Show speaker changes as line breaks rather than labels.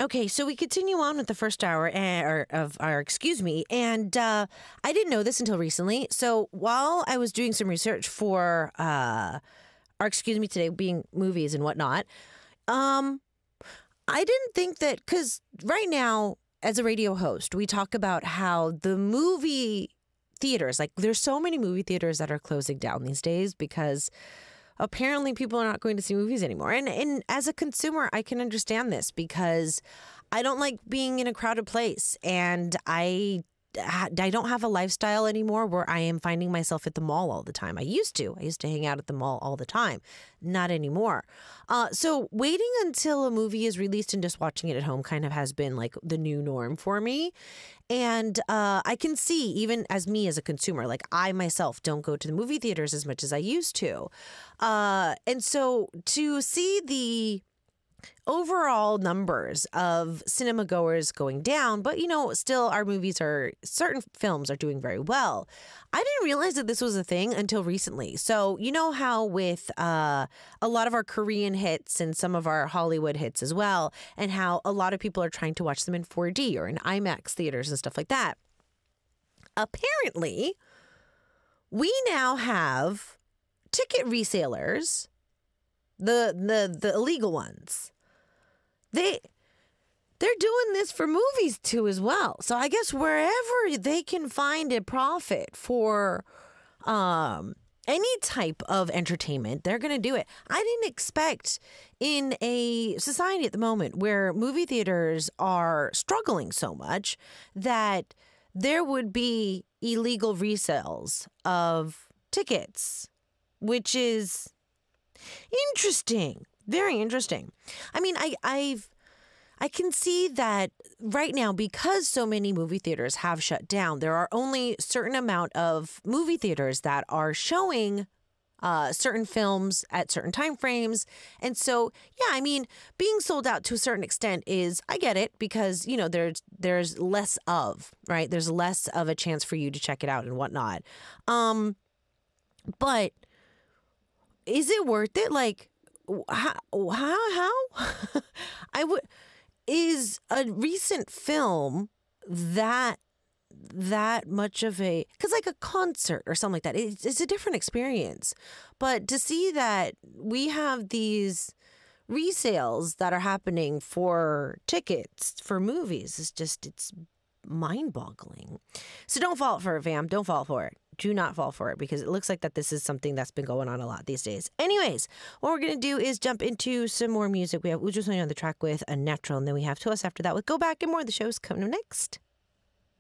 Okay, so we continue on with the first hour of our excuse me, and I didn't know this until recently. So while I was doing some research for our excuse me today being movies and whatnot, I didn't think that because right now as a radio host, we talk about how the movie theaters, like there's so many movie theaters that are closing down these days because apparently people are not going to see movies anymore. And as a consumer, I can understand this because I don't like being in a crowded place, and I don't have a lifestyle anymore where I am finding myself at the mall all the time. I used to hang out at the mall all the time. Not anymore. So waiting until a movie is released and just watching it at home kind of has been like the new norm for me. And I can see, even as me as a consumer, like I myself don't go to the movie theaters as much as I used to. And so to see the overall numbers of cinema goers going down, but still certain films are doing very well. I didn't realize that this was a thing until recently. So you know how with a lot of our Korean hits and some of our Hollywood hits as well, and how a lot of people are trying to watch them in 4D or in IMAX theaters and stuff like that. Apparently, we now have ticket resellers, the illegal ones. They're doing this for movies too as well. So I guess wherever they can find a profit for any type of entertainment, they're going to do it. I didn't expect in a society at the moment where movie theaters are struggling so much that there would be illegal resales of tickets, which is interesting. Very interesting. I mean, I can see that right now, because so many movie theaters have shut down, there are only a certain amount of movie theaters that are showing certain films at certain time frames. And so, yeah, I mean, being sold out to a certain extent I get it, because, there's less of, right? There's less of a chance for you to check it out and whatnot. But is it worth it? Like, how is a recent film that much of a, because like a concert or something like that, it's a different experience. But to see that we have these resales that are happening for tickets for movies is just, it's mind-boggling. So don't fall for it, fam. Don't fall for it. Do not fall for it, because it looks like that this is something that's been going on a lot these days. Anyways, what we're going to do is jump into some more music. We have Ujo Sonia on the track with Unnatural, and then we have To Us after that with Go Back, and more of the show's coming up next.